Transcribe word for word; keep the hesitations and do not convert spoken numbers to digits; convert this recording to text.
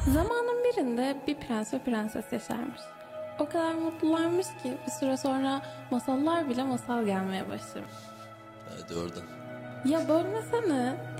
Zamanın birinde bir prens ve prenses yaşarmış. O kadar mutlularmış ki bir süre sonra masallar bile masal gelmeye başlamış. Hadi oradan. Ya bölmesene.